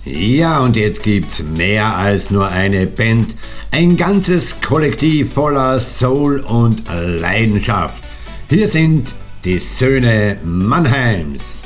Ja, und jetzt gibt's mehr als nur eine Band, ein ganzes Kollektiv voller Soul und Leidenschaft. Hier sind die Söhne Mannheims.